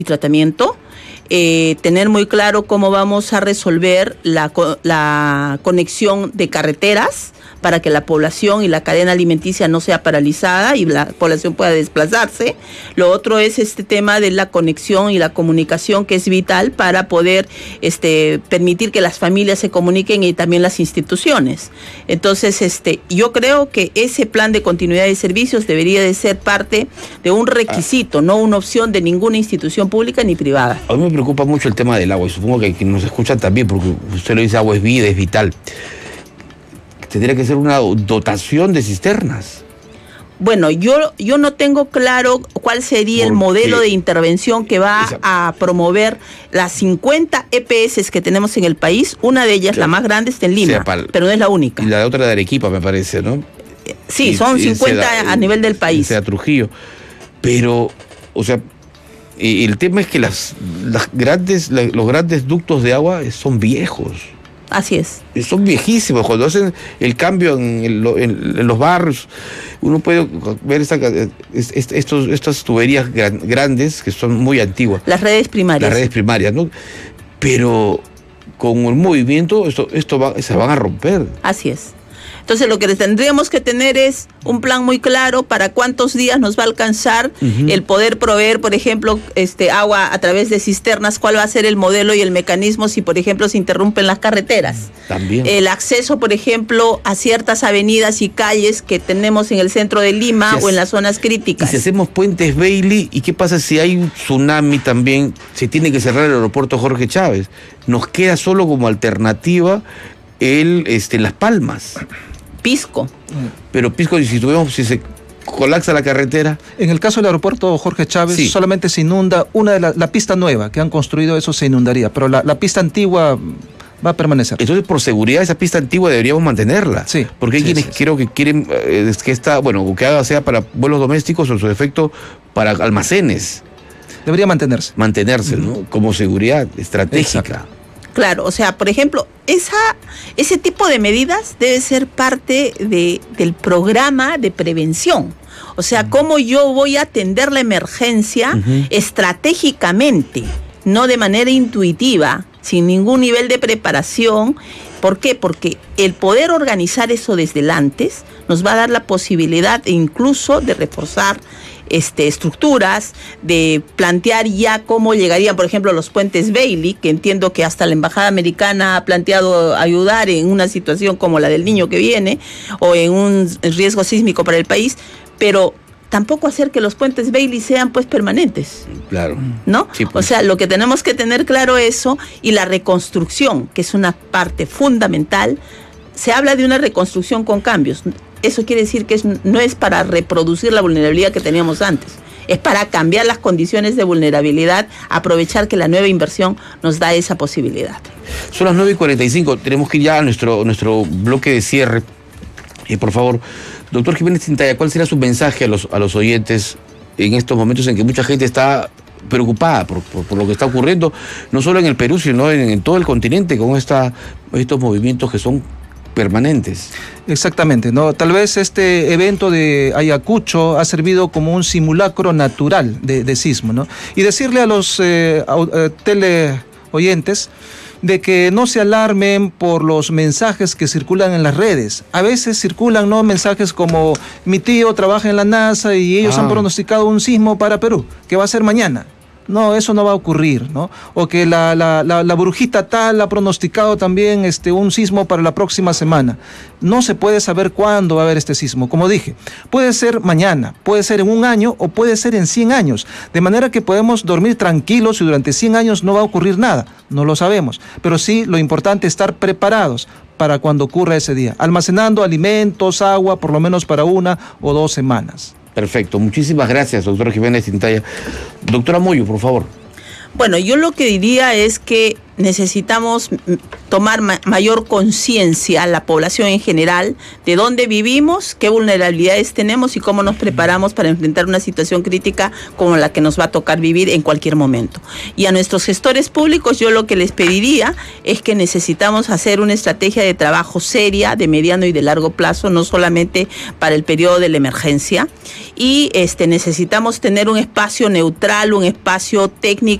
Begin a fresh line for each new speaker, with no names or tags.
y tratamiento, tener muy claro cómo vamos a resolver la conexión de carreteras para que la población y la cadena alimenticia no sea paralizada y la población pueda desplazarse. Lo otro es este tema de la conexión y la comunicación, que es vital para poder permitir que las familias se comuniquen y también las instituciones. Entonces, yo creo que ese plan de continuidad de servicios debería de ser parte de un requisito, no una opción de ninguna institución pública ni privada.
A mí me preocupa mucho el tema del agua, y supongo que quienes nos escuchan también, porque usted lo dice, agua es vida, es vital. Tendría que ser una dotación de cisternas.
Bueno, yo no tengo claro cuál sería el modelo de intervención que va a promover las 50 EPS que tenemos en el país. Una de ellas, la más grande, está en Lima, pero no es la única.
Y la otra de Arequipa, me parece, ¿no?
Sí, son 50 a nivel del país.
Sea Trujillo. Pero, o sea, el tema es que los grandes ductos de agua son viejos.
Así es.
Son viejísimos. Cuando hacen el cambio en los barrios, uno puede ver estas tuberías grandes que son muy antiguas.
Las redes primarias.
Las redes primarias, ¿no? Pero con el movimiento se van a romper.
Así es. Entonces lo que tendríamos que tener es un plan muy claro para cuántos días nos va a alcanzar el poder proveer, por ejemplo, agua a través de cisternas, cuál va a ser el modelo y el mecanismo si, por ejemplo, se interrumpen las carreteras.
También.
El acceso, por ejemplo, a ciertas avenidas y calles que tenemos en el centro de Lima o en las zonas críticas.
Y si hacemos puentes Bailey, ¿y qué pasa si hay un tsunami también? Se tiene que cerrar el aeropuerto Jorge Chávez. Nos queda solo como alternativa Las Palmas.
Pisco.
Pero Pisco, si se colapsa la carretera.
En el caso del aeropuerto Jorge Chávez, solamente se inunda una de la pista nueva que han construido, eso se inundaría, pero la pista antigua va a permanecer.
Entonces, por seguridad, esa pista antigua deberíamos mantenerla.
Sí.
Porque hay quienes creo que quieren que sea para vuelos domésticos o en su defecto para almacenes.
Debería mantenerse.
Mantenerse, ¿no? Como seguridad estratégica.
Exacto.
Claro, o sea, por ejemplo, ese tipo de medidas debe ser parte del programa de prevención. O sea, cómo yo voy a atender la emergencia estratégicamente, no de manera intuitiva, sin ningún nivel de preparación. ¿Por qué? Porque el poder organizar eso desde el antes nos va a dar la posibilidad incluso de reforzar estructuras, de plantear ya cómo llegarían, por ejemplo, los puentes Bailey, que entiendo que hasta la Embajada Americana ha planteado ayudar en una situación como la del Niño que viene, o en un riesgo sísmico para el país, pero tampoco hacer que los puentes Bailey sean pues permanentes.
Claro.
¿No?
Sí, pues.
O sea, lo que tenemos que tener claro eso, y la reconstrucción, que es una parte fundamental. Se habla de una reconstrucción con cambios. Eso quiere decir que no es para reproducir la vulnerabilidad que teníamos antes. Es para cambiar las condiciones de vulnerabilidad, aprovechar que la nueva inversión nos da esa posibilidad.
Son las 9:45, tenemos que ir ya a nuestro bloque de cierre. Por favor, doctor Jiménez Tintaya, ¿cuál será su mensaje a los oyentes en estos momentos en que mucha gente está preocupada por lo que está ocurriendo, no solo en el Perú, sino en todo el continente, con estos movimientos que son permanentes?
Exactamente, ¿no? Tal vez este evento de Ayacucho ha servido como un simulacro natural de sismo, ¿no? Y decirle a los teleoyentes de que no se alarmen por los mensajes que circulan en las redes. A veces circulan, ¿no?, mensajes como: mi tío trabaja en la NASA y ellos han pronosticado un sismo para Perú, que va a ser mañana. No, eso no va a ocurrir, ¿no? O que la brujita tal ha pronosticado también un sismo para la próxima semana. No se puede saber cuándo va a haber este sismo. Como dije, puede ser mañana, puede ser en 1 año o puede ser en 100 años. De manera que podemos dormir tranquilos y durante 100 años no va a ocurrir nada. No lo sabemos. Pero sí, lo importante es estar preparados para cuando ocurra ese día, almacenando alimentos, agua, por lo menos para 1 o 2 semanas.
Perfecto, muchísimas gracias, doctor Jiménez Tintaya. Doctora Moyo, por favor.
Bueno, yo lo que diría es que necesitamos tomar mayor conciencia a la población en general de dónde vivimos, qué vulnerabilidades tenemos y cómo nos preparamos para enfrentar una situación crítica como la que nos va a tocar vivir en cualquier momento. Y a nuestros gestores públicos yo lo que les pediría es que necesitamos hacer una estrategia de trabajo seria, de mediano y de largo plazo, no solamente para el periodo de la emergencia. Y necesitamos tener un espacio neutral, un espacio técnico